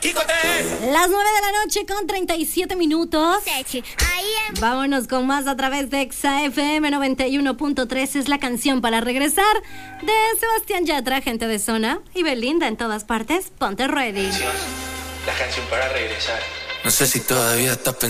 Las 9 de la noche con 37 minutos. Vámonos con más a través de Exa FM 91.3. Es la canción para regresar de Sebastián Yatra, Gente de Zona, y Belinda en todas partes. Ponte ready. La canción para regresar. No sé si todavía estás pensando